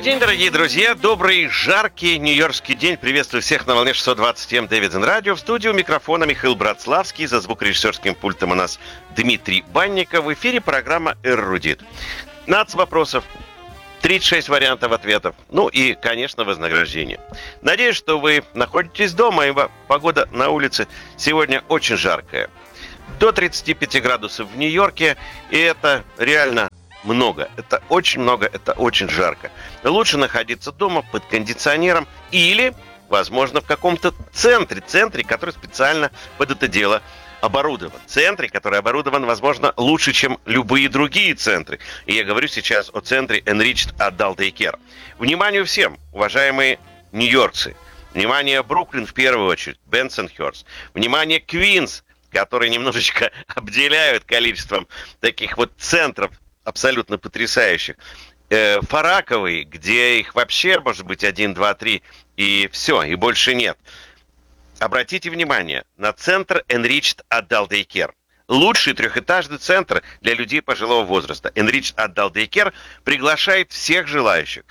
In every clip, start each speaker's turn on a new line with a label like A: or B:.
A: день, дорогие друзья. Добрый, жаркий нью-йоркский день. Приветствую всех на волне 620 М Дэвидсон Радио. В студию микрофона Михаил Братславский. За звукорежиссерским пультом у нас Дмитрий Банников. В эфире программа «Эрудит». 15 вопросов, 36 вариантов ответов. Ну и, конечно, вознаграждение. Надеюсь, что вы находитесь дома, и погода на улице сегодня очень жаркая. До 35 градусов в Нью-Йорке, и это реально много. Это очень много, это очень жарко. Лучше находиться дома под кондиционером или, возможно, в каком-то центре, который специально под это дело оборудован. Центре, который оборудован, возможно, лучше, чем любые другие центры. И я говорю сейчас о центре Enriched Adult Daycare. Внимание всем, уважаемые нью-йоркцы. Внимание, Бруклин в первую очередь, Бенсонхёрст. Внимание, Квинс, которые немножечко обделяют количеством таких вот центров абсолютно потрясающих. Фараковый, где их вообще может быть 1, 2, 3 и все, и больше нет. Обратите внимание на центр Enriched Adult Daycare. Лучший трехэтажный центр для людей пожилого возраста. Enriched Adult Daycare приглашает всех желающих.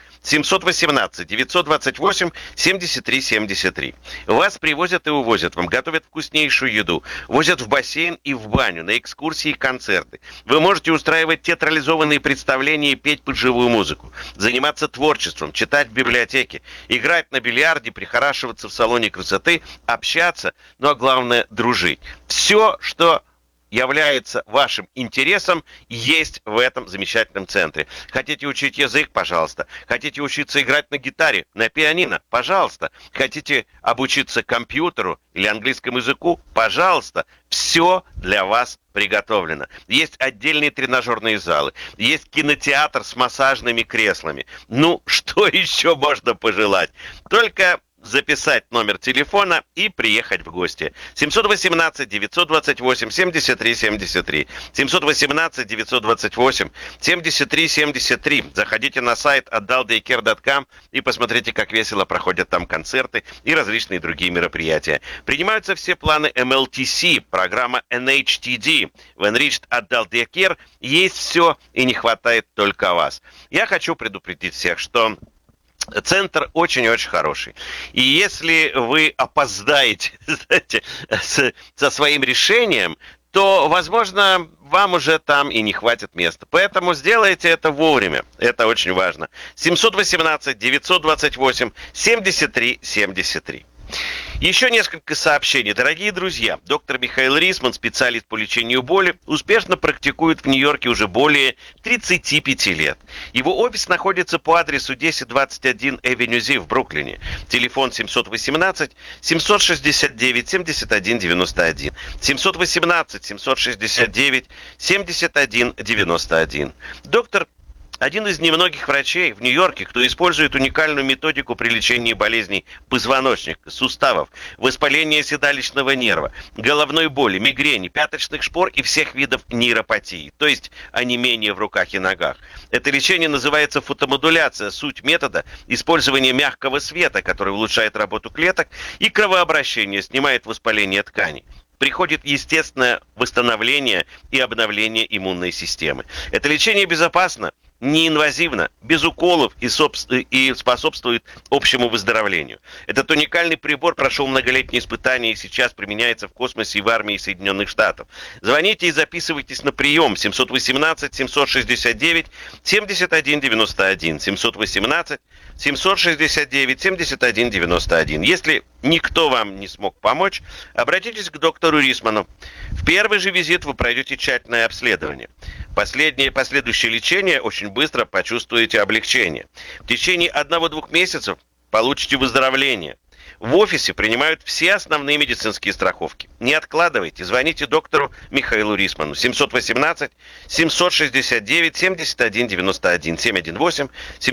A: 718-928-73-73. Вас привозят и увозят. Вам готовят вкуснейшую еду. Возят в бассейн и в баню, на экскурсии и концерты. Вы можете устраивать театрализованные представления и петь под живую музыку. Заниматься творчеством, читать в библиотеке, играть на бильярде, прихорашиваться в салоне красоты, общаться, ну а главное дружить. Все, что является вашим интересом, есть в этом замечательном центре. Хотите учить язык? Пожалуйста. Хотите учиться играть на гитаре, на пианино? Пожалуйста. Хотите обучиться компьютеру или английскому языку? Пожалуйста. Все для вас приготовлено. Есть отдельные тренажерные залы, есть кинотеатр с массажными креслами. Ну, что еще можно пожелать? Только записать номер телефона и приехать в гости. 718-928-73-73. 718-928-73-73. Заходите на сайт adultdaycare.com и посмотрите, как весело проходят там концерты и различные другие мероприятия. Принимаются все планы MLTC, программа NHTD. В Enriched Adult Daycare есть все и не хватает только вас. Я хочу предупредить всех, что центр очень-очень хороший. И если вы опоздаете, знаете, со своим решением, то, возможно, вам уже там и не хватит места. Поэтому сделайте это вовремя. Это очень важно. 718-928-73-73. Еще несколько сообщений. Дорогие друзья, доктор Михаил Рисман, специалист по лечению боли, успешно практикует в Нью-Йорке уже более 35 лет. Его офис находится по адресу 1021 Avenue Z в Бруклине. Телефон 718-769-7191. 718-769-7191. Доктор один из немногих врачей в Нью-Йорке, кто использует уникальную методику при лечении болезней позвоночника, суставов, воспаления седалищного нерва, головной боли, мигрени, пяточных шпор и всех видов нейропатии, то есть онемения в руках и ногах. Это лечение называется фотомодуляция. Суть метода – использование мягкого света, который улучшает работу клеток и кровообращение, снимает воспаление тканей. Приходит естественное восстановление и обновление иммунной системы. Это лечение безопасно, неинвазивно, без уколов и способствует общему выздоровлению. Этот уникальный прибор прошел многолетние испытания и сейчас применяется в космосе и в армии Соединенных Штатов. Звоните и записывайтесь на прием 718-769-7191, 718-769-7191. Если никто вам не смог помочь, обратитесь к доктору Рисману. В первый же визит вы пройдете тщательное обследование. Последующее лечение очень быстро почувствуете облегчение. В течение 1-2 месяцев получите выздоровление. В офисе принимают все основные медицинские страховки. Не откладывайте, звоните доктору Михаилу Рисману. 718-769-7191,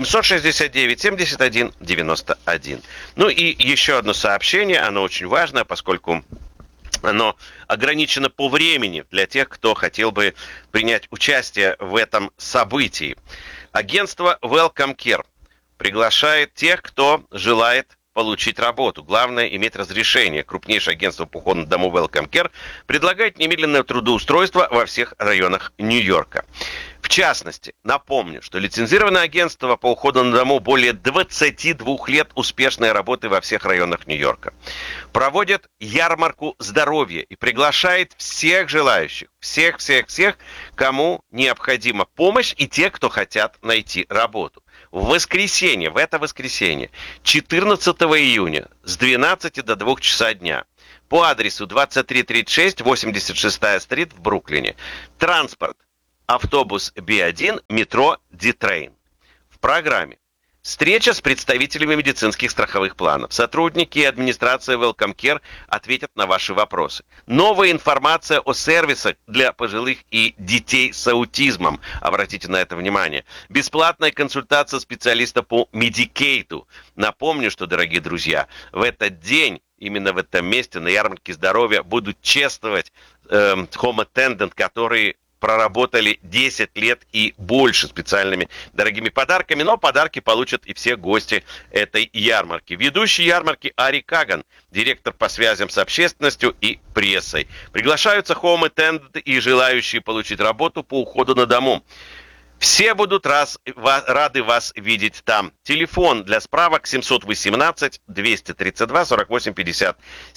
A: 718-769-7191. Ну и еще одно сообщение, оно очень важное, поскольку оно ограничено по времени для тех, кто хотел бы принять участие в этом событии. Агентство Welcome Care приглашает тех, кто желает получить работу. Главное – иметь разрешение. Крупнейшее агентство по уходу на дому Welcome Care предлагает немедленное трудоустройство во всех районах Нью-Йорка. В частности, напомню, что лицензированное агентство по уходу на дому более 22 лет успешной работы во всех районах Нью-Йорка. Проводит ярмарку здоровья и приглашает всех желающих, всех, кому необходима помощь и те, кто хотят найти работу. В это воскресенье, 14 июня с 12 до 2 часа дня по адресу 2336 86-я стрит в Бруклине. Транспорт. Автобус B1, метро D-Train. В программе встреча с представителями медицинских страховых планов. Сотрудники и администрация Welcome Care ответят на ваши вопросы. Новая информация о сервисах для пожилых и детей с аутизмом. Обратите на это внимание. Бесплатная консультация специалиста по Medicaid. Напомню, что, дорогие друзья, в этот день, именно в этом месте, на ярмарке здоровья, будут чествовать home attendant, которые проработали 10 лет и больше специальными дорогими подарками, но подарки получат и все гости этой ярмарки. Ведущий ярмарки Ари Каган, директор по связям с общественностью и прессой. Приглашаются home attendant и желающие получить работу по уходу на дому. Все будут рады вас видеть там. Телефон для справок 718-232-4850.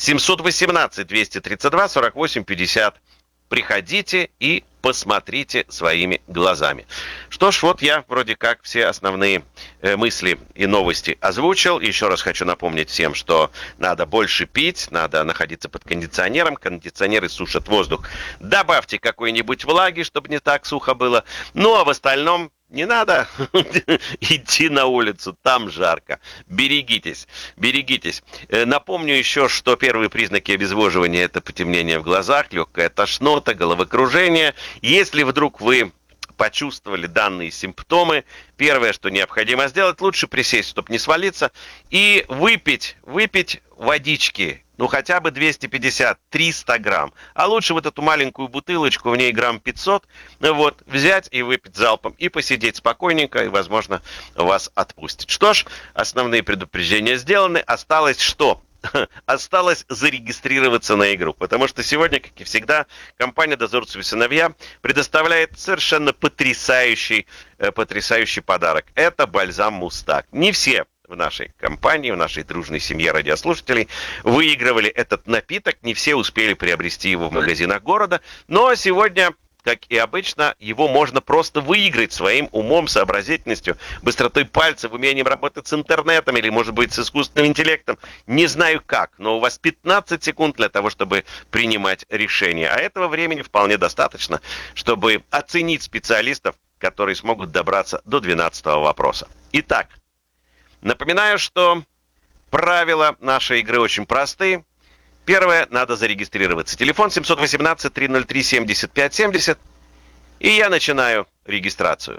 A: 718-232-4850. Приходите и посмотрите своими глазами. Что ж, вот я вроде как все основные мысли и новости озвучил. Еще раз хочу напомнить всем, что надо больше пить, надо находиться под кондиционером. Кондиционеры сушат воздух. Добавьте какой-нибудь влаги, чтобы не так сухо было. Ну, а в остальном не надо идти на улицу, там жарко. Берегитесь. Напомню еще, что первые признаки обезвоживания – это потемнение в глазах, легкая тошнота, головокружение. Если вдруг вы почувствовали данные симптомы, первое, что необходимо сделать, лучше присесть, чтобы не свалиться, и выпить водички. Ну, хотя бы 250-300 грамм. А лучше вот эту маленькую бутылочку, в ней грамм 500, вот, взять и выпить залпом. И посидеть спокойненько, и, возможно, вас отпустит. Что ж, основные предупреждения сделаны. Осталось что? Осталось зарегистрироваться на игру. Потому что сегодня, как и всегда, компания «Дозорцев и сыновья» предоставляет совершенно потрясающий подарок. Это бальзам «Мустак». Не все в нашей компании, в нашей дружной семье радиослушателей выигрывали этот напиток. Не все успели приобрести его в магазинах города. Но сегодня, как и обычно, его можно просто выиграть своим умом, сообразительностью, быстротой пальцев, умением работать с интернетом или, может быть, с искусственным интеллектом. Не знаю как, но у вас 15 секунд для того, чтобы принимать решение. А этого времени вполне достаточно, чтобы оценить специалистов, которые смогут добраться до 12-го вопроса. Итак, напоминаю, что правила нашей игры очень просты. Первое, надо зарегистрироваться. Телефон 718-303-7570. И я начинаю регистрацию.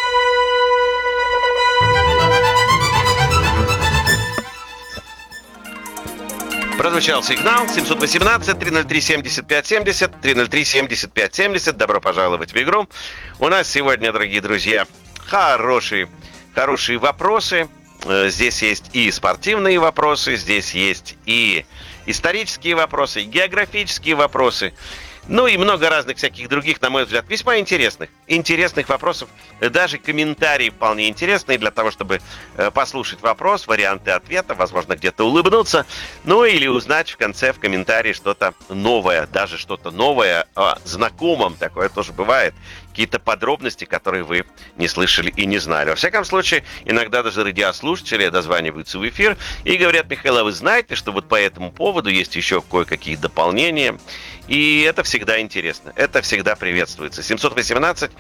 A: Прозвучал сигнал 718-303-7570, 303-7570. Добро пожаловать в игру. У нас сегодня, дорогие друзья, хорошие вопросы. Здесь есть и спортивные вопросы, здесь есть и исторические вопросы, и географические вопросы. Ну и много разных всяких других, на мой взгляд, весьма интересных вопросов. Даже комментарии вполне интересные для того, чтобы послушать вопрос, варианты ответа, возможно, где-то улыбнуться. Ну или узнать в конце в комментарии что-то новое, даже что-то новое о знакомом. Такое тоже бывает. Какие-то подробности, которые вы не слышали и не знали. Во всяком случае, иногда даже радиослушатели дозваниваются в эфир и говорят: Михаил, а вы знаете, что вот по этому поводу есть еще кое-какие дополнения? И это всегда интересно, это всегда приветствуется. 718-303-7570,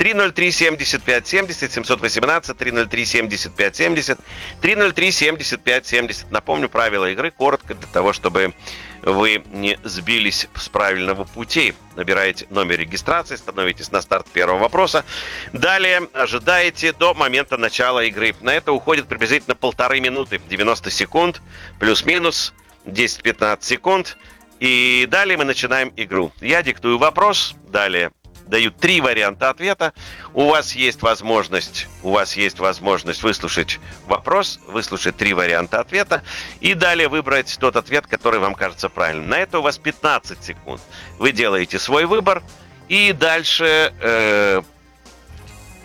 A: 718-303-7570, 303-7570. Напомню правила игры коротко, для того, чтобы вы не сбились с правильного пути. Набираете номер регистрации, становитесь на старт первого вопроса. Далее ожидаете до момента начала игры. На это уходит приблизительно 1,5 минуты, 90 секунд, плюс-минус 10-15 секунд. И далее мы начинаем игру. Я диктую вопрос, далее даю 3 варианта ответа. У вас есть возможность выслушать вопрос, выслушать 3 варианта ответа и далее выбрать тот ответ, который вам кажется правильным. На это у вас 15 секунд. Вы делаете свой выбор и дальше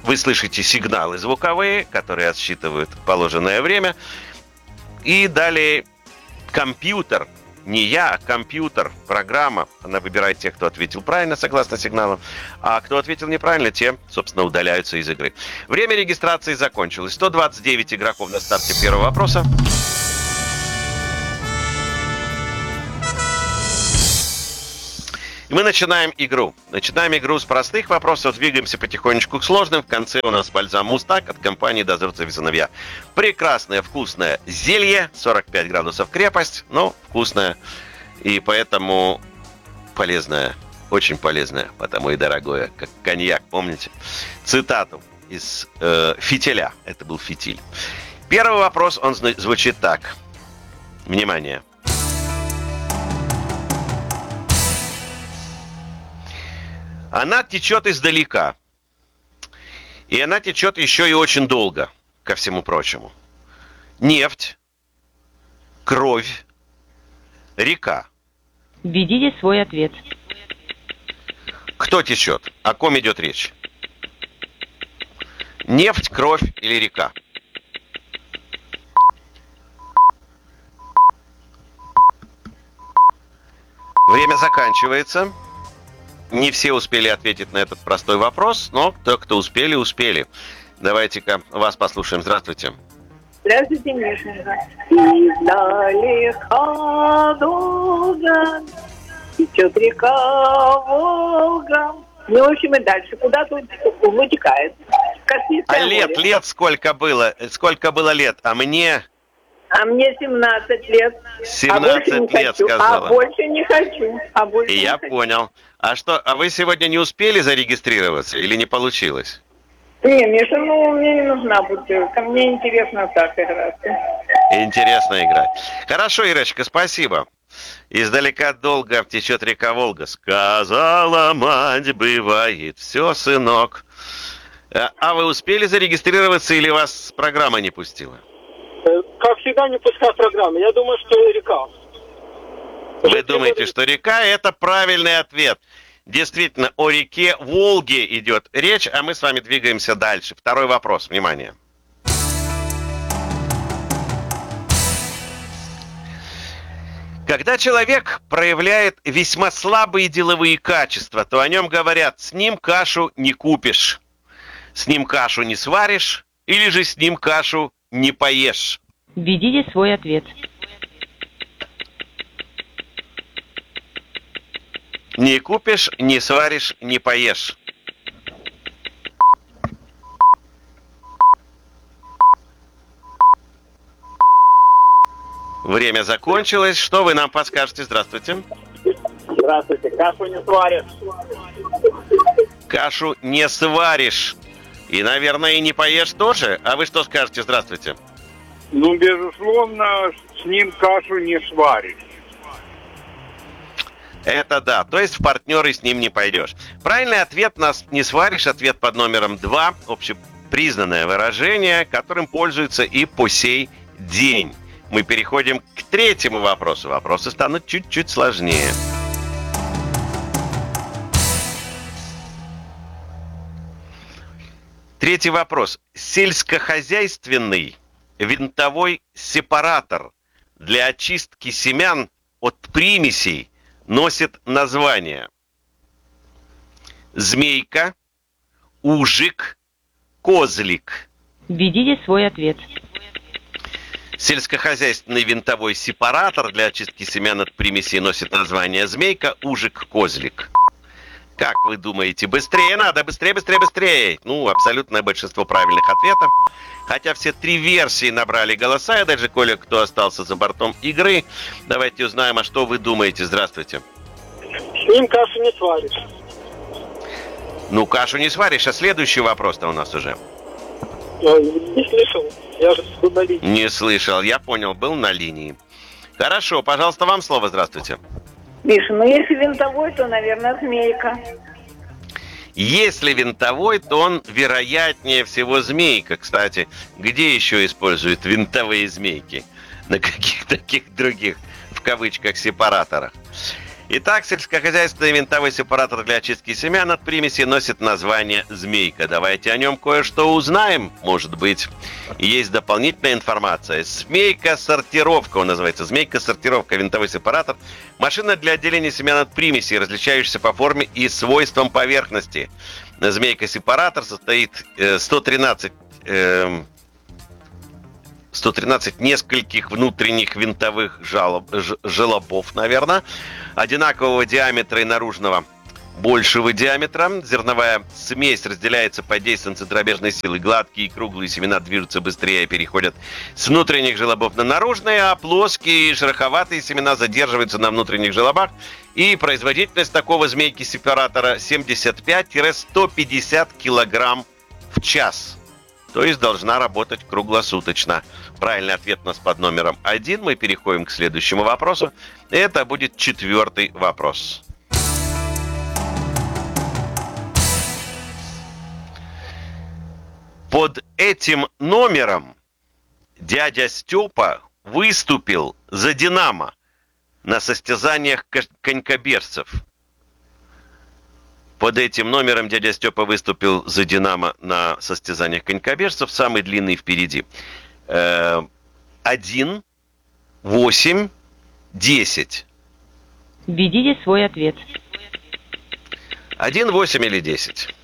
A: Вы слышите сигналы звуковые, которые отсчитывают положенное время. И далее компьютер, не я, а компьютер, программа, она выбирает тех, кто ответил правильно, согласно сигналам, а кто ответил неправильно, те, собственно, удаляются из игры. Время регистрации закончилось. 129 игроков на старте первого вопроса. И мы начинаем игру. Начинаем игру с простых вопросов, двигаемся потихонечку к сложным. В конце у нас бальзам Мустак от компании «Дозорцев и сыновья». Прекрасное, вкусное зелье, 45 градусов крепость, но вкусное. И поэтому полезное, очень полезное, потому и дорогое, как коньяк, помните? Цитату из «Фитиля». Это был «Фитиль». Первый вопрос, он звучит так. Внимание. Она течет издалека. И она течет еще и очень долго, ко всему прочему. Нефть, кровь, река.
B: Введите свой ответ.
A: Кто течет? О ком идет речь? Нефть, кровь или река? Время заканчивается. Не все успели ответить на этот простой вопрос, но те, кто успели, успели. Давайте-ка вас послушаем. Здравствуйте.
C: Здравствуйте, Миша. Издалека долго течет река Волга. Ну, в общем, и дальше. Куда тут вытекает?
A: А лет сколько было? Сколько было лет? А мне
C: 17 лет.
A: 17 лет сказала.
C: А больше не хочу.
A: И я понял. А что, а вы сегодня не успели зарегистрироваться или не получилось?
C: Не, Миша, мне не нужна бутылка. Мне интересно так играть.
A: Интересно играть. Хорошо, Ирочка, спасибо. Издалека долго течет река Волга. Сказала мать, бывает все, сынок. А вы успели зарегистрироваться или вас программа не пустила?
D: Как всегда, не пускает программа. Я думаю, что река.
A: Вы думаете, что река – это правильный ответ. Действительно, о реке Волге идет речь, а мы с вами двигаемся дальше. Второй вопрос. Внимание. Когда человек проявляет весьма слабые деловые качества, то о нем говорят: с ним кашу не купишь, с ним кашу не сваришь, или же с ним кашу не поешь.
B: Введите свой ответ.
A: Не купишь, не сваришь, не поешь. Время закончилось. Что вы нам подскажете? Здравствуйте.
D: Здравствуйте. Кашу не сваришь.
A: Кашу не сваришь. И, наверное, и не поешь тоже. А вы что скажете? Здравствуйте.
E: Безусловно, с ним кашу не сваришь.
A: Это да, то есть в партнеры с ним не пойдешь. Правильный ответ нас не сваришь, ответ под номером 2, общепризнанное выражение, которым пользуются и по сей день. Мы переходим к третьему вопросу. Вопросы станут чуть-чуть сложнее. Третий вопрос. Сельскохозяйственный винтовой сепаратор для очистки семян от примесей носит название: змейка, ужик, козлик.
B: Введите свой ответ.
A: Сельскохозяйственный винтовой сепаратор для очистки семян от примесей носит название: змейка, ужик, козлик. Как вы думаете? Быстрее надо, быстрее, быстрее, быстрее. Абсолютное большинство правильных ответов. Хотя все три версии набрали голоса, и даже кое-кто остался за бортом игры. Давайте узнаем, а что вы думаете. Здравствуйте.
D: С ним кашу не сваришь.
A: Кашу не сваришь, а следующий вопрос-то у нас уже.
D: Не слышал. Я же был на линии.
A: Не слышал, я понял, был на линии. Хорошо, пожалуйста, вам слово. Здравствуйте.
C: Миша, если винтовой, то, наверное, змейка.
A: Если винтовой, то он вероятнее всего змейка. Кстати, где еще используют винтовые змейки? На каких таких других, в кавычках, сепараторах? Итак, сельскохозяйственный винтовой сепаратор для очистки семян от примеси носит название «Змейка». Давайте о нем кое-что узнаем, может быть. Есть дополнительная информация. Змейка-сортировка, он называется. Змейка-сортировка, винтовой сепаратор. Машина для отделения семян от примесей, различающаяся по форме и свойствам поверхности. Змейка-сепаратор состоит 113 нескольких внутренних винтовых желобов, наверное, одинакового диаметра и наружного большего диаметра. Зерновая смесь разделяется под действием центробежной силы. Гладкие и круглые семена движутся быстрее и переходят с внутренних желобов на наружные, а плоские и шероховатые семена задерживаются на внутренних желобах. И производительность такого змейки-сепаратора 75-150 килограмм в час. То есть должна работать круглосуточно. Правильный ответ у нас под номером 1. Мы переходим к следующему вопросу. Это будет 4-й вопрос. Под этим номером дядя Степа выступил за «Динамо» на состязаниях конькобежцев. Под этим номером дядя Степа выступил за «Динамо» на состязаниях конькобежцев. Самый длинный впереди. 1, 8, 10.
B: Введите свой ответ.
A: 1, 8 или 10?